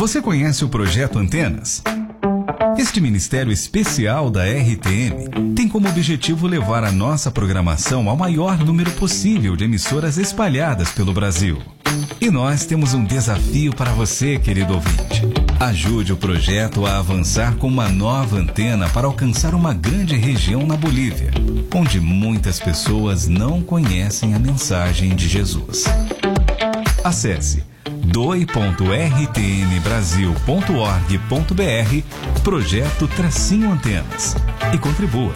Você conhece o Projeto Antenas? Este ministério especial da RTM tem como objetivo levar a nossa programação ao maior número possível de emissoras espalhadas pelo Brasil. E nós temos um desafio para você, querido ouvinte. Ajude o projeto a avançar com uma nova antena para alcançar uma grande região na Bolívia, onde muitas pessoas não conhecem a mensagem de Jesus. Acesse doi.rtmbrasil.org.br Projeto-Antenas e contribua.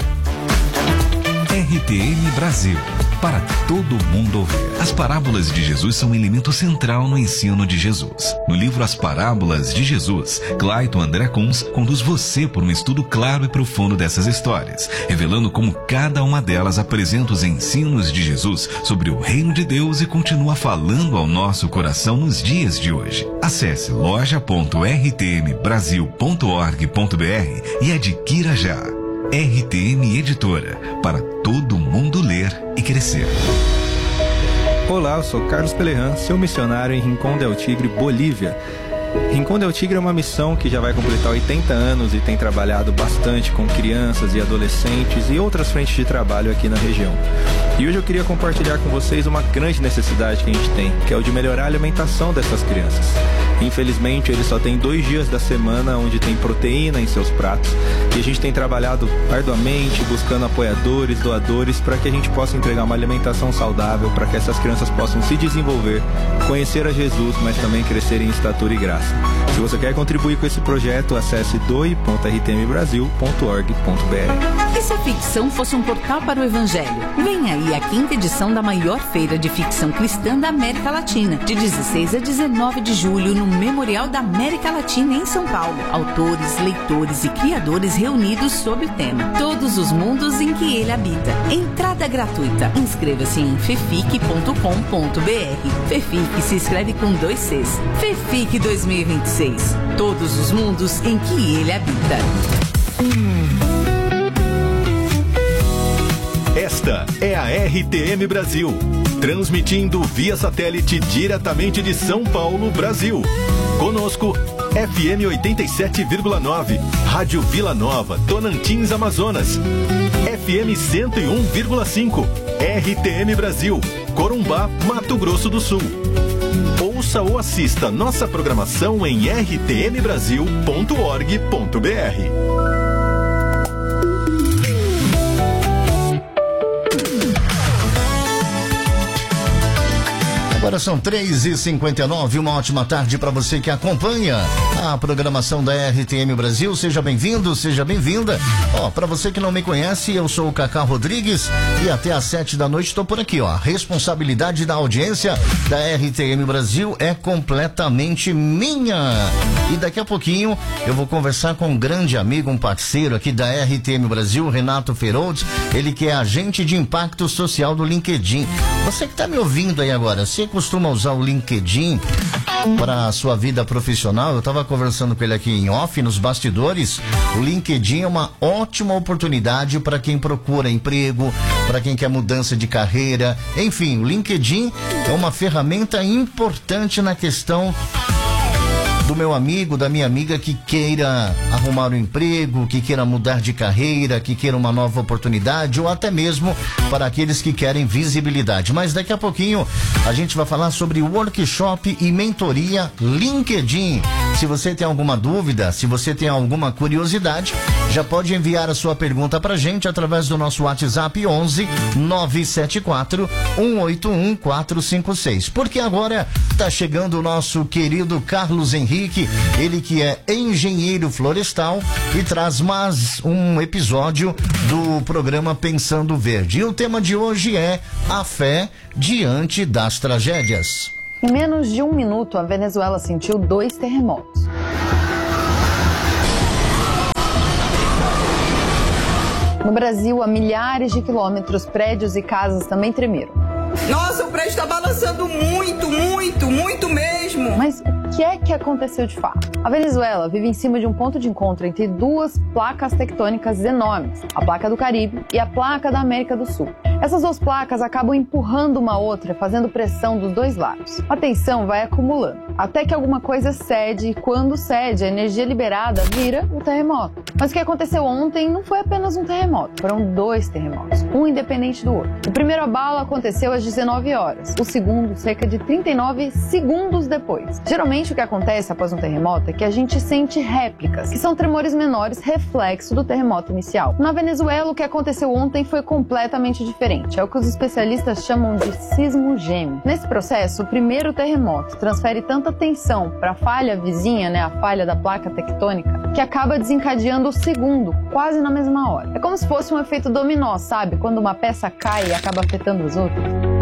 RTM Brasil, para todo mundo ouvir. As parábolas de Jesus são um elemento central no ensino de Jesus. No livro As Parábolas de Jesus, Clayton André Kunz conduz você por um estudo claro e profundo dessas histórias, revelando como cada uma delas apresenta os ensinos de Jesus sobre o reino de Deus e continua falando ao nosso coração nos dias de hoje. Acesse loja.rtmbrasil.org.br e adquira já. RTM Editora, para todo mundo ler e crescer. Olá, eu sou Carlos Pelerran, seu missionário em Rincón del Tigre, Bolívia. Rincón del Tigre é uma missão que já vai completar 80 anos e tem trabalhado bastante com crianças e adolescentes e outras frentes de trabalho aqui na região. E hoje eu queria compartilhar com vocês uma grande necessidade que a gente tem, que é o de melhorar a alimentação dessas crianças. Infelizmente, eles só têm 2 dias da semana onde tem proteína em seus pratos e a gente tem trabalhado arduamente, buscando apoiadores, doadores, para que a gente possa entregar uma alimentação saudável, para que essas crianças possam se desenvolver, conhecer a Jesus, mas também crescer em estatura e graça. Se você quer contribuir com esse projeto, acesse doi.rtmbrasil.org.br. E se a ficção fosse um portal para o Evangelho? Vem aí a 5ª edição da maior feira de ficção cristã da América Latina, de 16 a 19 de julho, no Memorial da América Latina, em São Paulo. Autores, leitores e criadores reunidos sob o tema Todos os Mundos em que Ele Habita. Entrada gratuita. Inscreva-se em fefic.com.br. Fefic se escreve com 2 Cs. Fefic 2026. Todos os mundos em que Ele habita. Esta é a RTM Brasil, transmitindo via satélite diretamente de São Paulo, Brasil. Conosco, FM 87,9, Rádio Vila Nova, Tonantins, Amazonas. FM 101,5, RTM Brasil, Corumbá, Mato Grosso do Sul. Ouça ou assista nossa programação em rtmbrasil.org.br. Agora são 3h59, uma ótima tarde para você que acompanha a programação da RTM Brasil. Seja bem-vindo, seja bem-vinda. Para você que não me conhece, eu sou o Cacá Rodrigues e até às 7 da noite estou por aqui, A responsabilidade da audiência da RTM Brasil é completamente minha. E daqui a pouquinho eu vou conversar com um grande amigo, um parceiro aqui da RTM Brasil, Renato Feroldi, ele que é agente de impacto social do LinkedIn. Você que está me ouvindo aí agora, você costuma usar o LinkedIn para a sua vida profissional? Eu estava conversando com ele aqui em off, nos bastidores. O LinkedIn é uma ótima oportunidade para quem procura emprego, para quem quer mudança de carreira. Enfim, o LinkedIn é uma ferramenta importante na questão do meu amigo, da minha amiga que queira arrumar um emprego, que queira mudar de carreira, que queira uma nova oportunidade, ou até mesmo para aqueles que querem visibilidade. Mas daqui a pouquinho a gente vai falar sobre workshop e mentoria LinkedIn. Se você tem alguma dúvida, se você tem alguma curiosidade, já pode enviar a sua pergunta pra gente através do nosso WhatsApp 11 974 181 456. Porque agora tá chegando o nosso querido Carlos Henrique, ele que é engenheiro florestal e traz mais um episódio do programa Pensando Verde. E o tema de hoje é a fé diante das tragédias. Em menos de 1 minuto, a Venezuela sentiu 2 terremotos. No Brasil, a milhares de quilômetros, prédios e casas também tremeram. Nossa, o prédio está balançando muito, muito, muito mesmo. Mas o que é que aconteceu de fato? A Venezuela vive em cima de um ponto de encontro entre duas placas tectônicas enormes, a placa do Caribe e a placa da América do Sul. Essas duas placas acabam empurrando uma outra, fazendo pressão dos dois lados. A tensão vai acumulando, até que alguma coisa cede, e quando cede, a energia liberada vira um terremoto. Mas o que aconteceu ontem não foi apenas um terremoto, foram dois terremotos, um independente do outro. O primeiro abalo aconteceu às 19 horas, o segundo cerca de 39 segundos depois. Geralmente o que acontece após um terremoto é que a gente sente réplicas, que são tremores menores reflexo do terremoto inicial. Na Venezuela, o que aconteceu ontem foi completamente diferente. É o que os especialistas chamam de sismo gêmeo. Nesse processo, o primeiro terremoto transfere tanta tensão para a falha vizinha, a falha da placa tectônica, que acaba desencadeando o segundo, quase na mesma hora. É como se fosse um efeito dominó, sabe? Quando uma peça cai e acaba afetando as outras.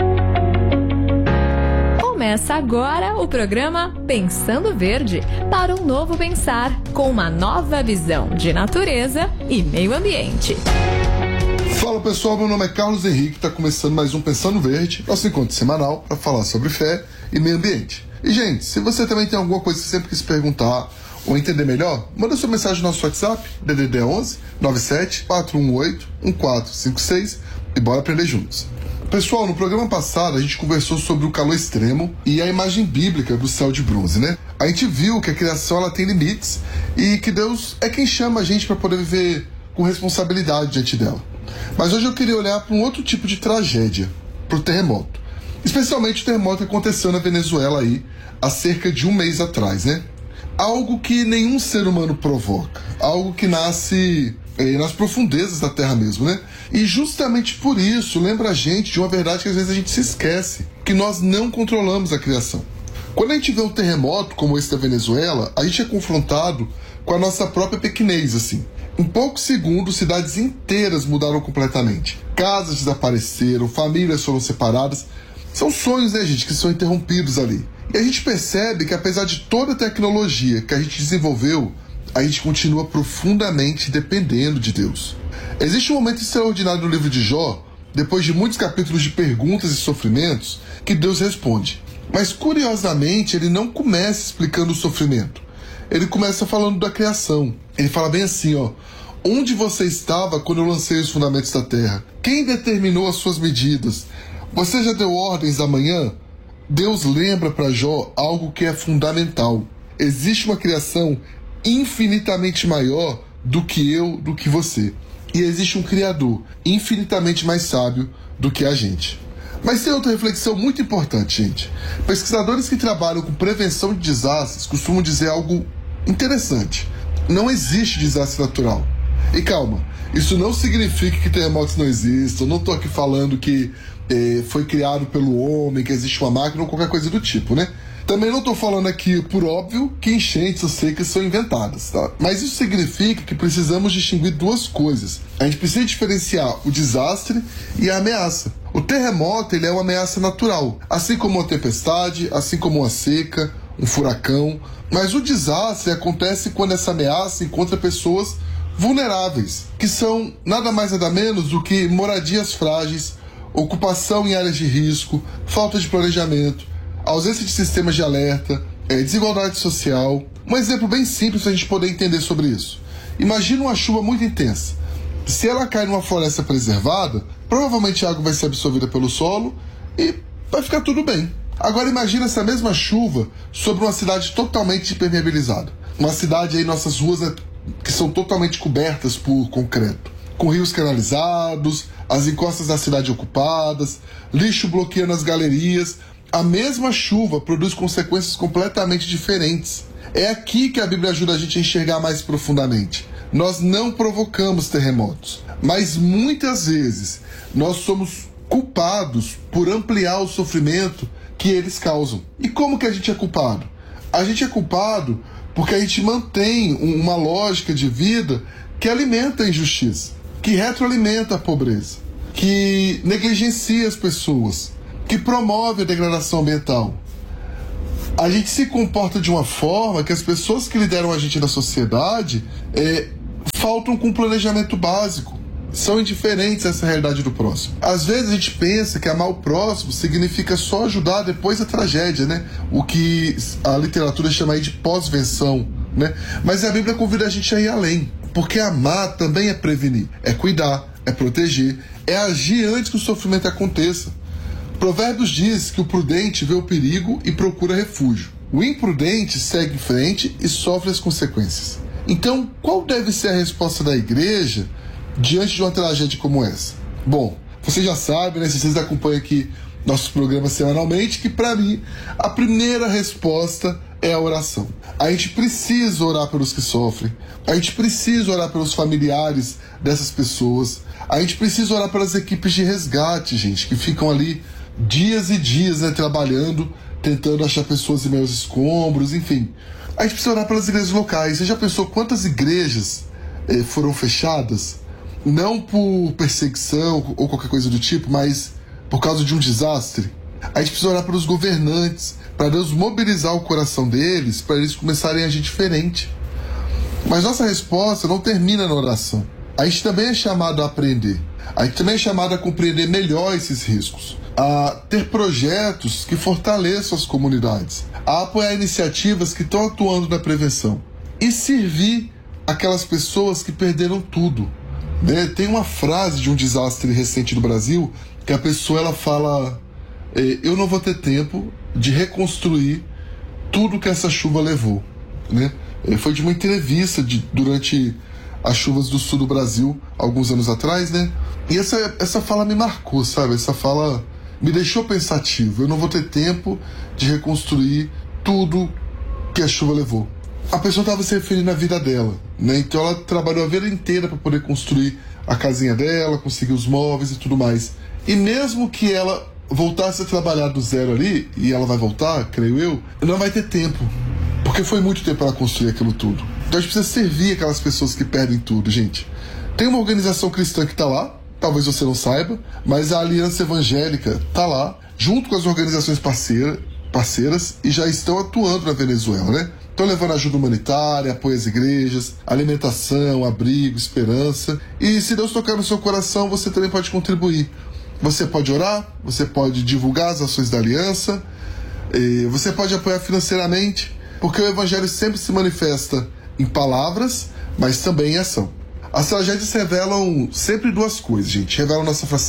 Começa agora o programa Pensando Verde, para um novo pensar, com uma nova visão de natureza e meio ambiente. Fala pessoal, meu nome é Carlos Henrique, está começando mais um Pensando Verde, nosso encontro semanal para falar sobre fé e meio ambiente. E gente, se você também tem alguma coisa que você sempre quis perguntar ou entender melhor, manda sua mensagem no nosso WhatsApp, DDD 11 97 418 1456 e bora aprender juntos. Pessoal, no programa passado a gente conversou sobre o calor extremo e a imagem bíblica do céu de bronze, né? A gente viu que a criação ela tem limites e que Deus é quem chama a gente para poder viver com responsabilidade diante dela. Mas hoje eu queria olhar para um outro tipo de tragédia, para o terremoto. Especialmente o terremoto que aconteceu na Venezuela aí há cerca de um mês atrás, né? Algo que nenhum ser humano provoca, algo que nasce nas profundezas da terra mesmo, né? E justamente por isso lembra a gente de uma verdade que às vezes a gente se esquece, que nós não controlamos a criação. Quando a gente vê um terremoto como esse da Venezuela, a gente é confrontado com a nossa própria pequenez, assim. Em poucos segundos, cidades inteiras mudaram completamente. Casas desapareceram, famílias foram separadas. São sonhos, né, gente, que são interrompidos ali. E a gente percebe que apesar de toda a tecnologia que a gente desenvolveu, a gente continua profundamente dependendo de Deus. Existe um momento extraordinário no livro de Jó, depois de muitos capítulos de perguntas e sofrimentos, que Deus responde. Mas, curiosamente, ele não começa explicando o sofrimento. Ele começa falando da criação. Ele fala bem assim, onde você estava quando eu lancei os fundamentos da terra? Quem determinou as suas medidas? Você já deu ordens amanhã? Deus lembra para Jó algo que é fundamental. Existe uma criação infinitamente maior do que eu, do que você. E existe um Criador infinitamente mais sábio do que a gente. Mas tem outra reflexão muito importante, gente. Pesquisadores que trabalham com prevenção de desastres costumam dizer algo interessante. Não existe desastre natural. E calma, isso não significa que terremotos não existam. Eu não estou aqui falando que foi criado pelo homem, que existe uma máquina ou qualquer coisa do tipo, né? Também não estou falando aqui, por óbvio, que enchentes ou secas são inventadas, tá? Mas isso significa que precisamos distinguir duas coisas. A gente precisa diferenciar o desastre e a ameaça. O terremoto, ele é uma ameaça natural, assim como uma tempestade, assim como uma seca, um furacão. Mas o desastre acontece quando essa ameaça encontra pessoas vulneráveis, que são nada mais nada menos do que moradias frágeis, ocupação em áreas de risco, falta de planejamento, ausência de sistemas de alerta, desigualdade social. Um exemplo bem simples para a gente poder entender sobre isso. Imagina uma chuva muito intensa. Se ela cai numa floresta preservada, provavelmente a água vai ser absorvida pelo solo e vai ficar tudo bem. Agora imagina essa mesma chuva sobre uma cidade totalmente impermeabilizada. Uma cidade aí, nossas ruas que são totalmente cobertas por concreto, com rios canalizados, as encostas da cidade ocupadas, lixo bloqueando as galerias. A mesma chuva produz consequências completamente diferentes. É aqui que a Bíblia ajuda a gente a enxergar mais profundamente. Nós não provocamos terremotos, mas muitas vezes nós somos culpados por ampliar o sofrimento que eles causam. E como que a gente é culpado? A gente é culpado porque a gente mantém uma lógica de vida que alimenta a injustiça, que retroalimenta a pobreza, que negligencia as pessoas, que promove a degradação ambiental. A gente se comporta de uma forma que as pessoas que lideram a gente na sociedade faltam com planejamento básico, são indiferentes a essa realidade do próximo. Às vezes a gente pensa que amar o próximo significa só ajudar depois da tragédia, né? O que a literatura chama aí de pós-venção, né? Mas a Bíblia convida a gente a ir além, porque amar também é prevenir, é cuidar, é proteger, é agir antes que o sofrimento aconteça. Provérbios diz que o prudente vê o perigo e procura refúgio. O imprudente segue em frente e sofre as consequências. Então, qual deve ser a resposta da igreja diante de uma tragédia como essa? Bom, você já sabe, né, se vocês acompanham aqui nossos programas semanalmente, que para mim a primeira resposta é a oração. A gente precisa orar pelos que sofrem, a gente precisa orar pelos familiares dessas pessoas, a gente precisa orar pelas equipes de resgate, gente, que ficam ali dias e dias, né, trabalhando, tentando achar pessoas em meio aos escombros, enfim. A gente precisa orar pelas igrejas locais. Você já pensou quantas igrejas foram fechadas? Não por perseguição ou qualquer coisa do tipo, mas por causa de um desastre. A gente precisa orar pelos governantes, para Deus mobilizar o coração deles, para eles começarem a agir diferente. Mas nossa resposta não termina na oração. A gente também é chamado a aprender. A gente também é chamado a compreender melhor esses riscos, a ter projetos que fortaleçam as comunidades, a apoiar iniciativas que estão atuando na prevenção e servir aquelas pessoas que perderam tudo. Né? Tem uma frase de um desastre recente do Brasil que a pessoa ela fala: eu não vou ter tempo de reconstruir tudo que essa chuva levou. Né? Foi de uma entrevista durante as chuvas do sul do Brasil, alguns anos atrás, né? E essa fala me marcou, sabe? Essa fala me deixou pensativo. Eu não vou ter tempo de reconstruir tudo que a chuva levou. A pessoa estava se referindo à vida dela, né? Então ela trabalhou a vida inteira para poder construir a casinha dela, conseguir os móveis e tudo mais. E mesmo que ela voltasse a trabalhar do zero ali, e ela vai voltar, creio eu, não vai ter tempo, porque foi muito tempo para ela construir aquilo tudo. Então a gente precisa servir aquelas pessoas que perdem tudo, gente. Tem uma organização cristã que está lá, talvez você não saiba, mas a Aliança Evangélica está lá, junto com as organizações parceiras, e já estão atuando na Venezuela, né? Estão levando ajuda humanitária, apoio às igrejas, alimentação, abrigo, esperança. E se Deus tocar no seu coração, você também pode contribuir. Você pode orar, você pode divulgar as ações da Aliança, você pode apoiar financeiramente, porque o Evangelho sempre se manifesta em palavras, mas também em ação. As tragédias revelam sempre duas coisas, gente. Revelam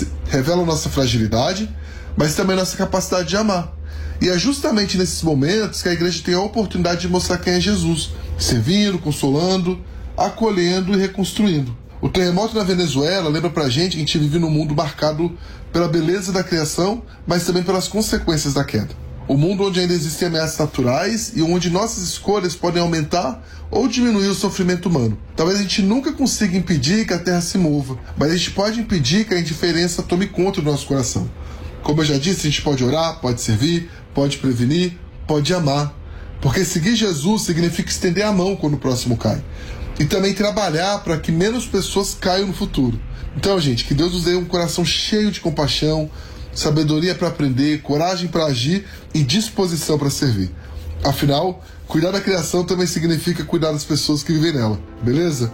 nossa fragilidade, mas também nossa capacidade de amar. E é justamente nesses momentos que a igreja tem a oportunidade de mostrar quem é Jesus, servindo, consolando, acolhendo e reconstruindo. O terremoto na Venezuela lembra pra gente que a gente vive num mundo marcado pela beleza da criação, mas também pelas consequências da queda. O mundo onde ainda existem ameaças naturais e onde nossas escolhas podem aumentar ou diminuir o sofrimento humano. Talvez a gente nunca consiga impedir que a terra se mova, mas a gente pode impedir que a indiferença tome conta do nosso coração. Como eu já disse, a gente pode orar, pode servir, pode prevenir, pode amar. Porque seguir Jesus significa estender a mão quando o próximo cai. E também trabalhar para que menos pessoas caiam no futuro. Então, gente, que Deus nos dê um coração cheio de compaixão, sabedoria para aprender, coragem para agir e disposição para servir. Afinal, cuidar da criação também significa cuidar das pessoas que vivem nela, beleza?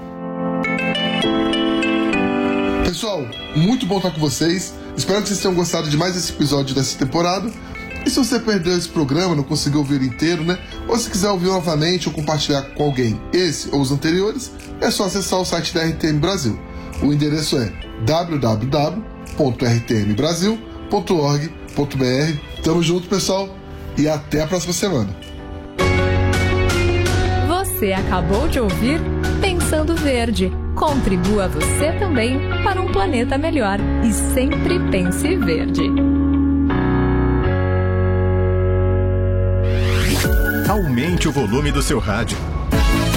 Pessoal, muito bom estar com vocês. Espero que vocês tenham gostado de mais esse episódio dessa temporada. E se você perdeu esse programa, não conseguiu ouvir inteiro, né? Ou se quiser ouvir novamente ou compartilhar com alguém esse ou os anteriores, é só acessar o site da RTM Brasil. O endereço é www.rtmbrasil.org.br. Tamo junto, pessoal, e até a próxima semana. Você acabou de ouvir Pensando Verde. Contribua você também para um planeta melhor e sempre pense verde. Aumente o volume do seu rádio.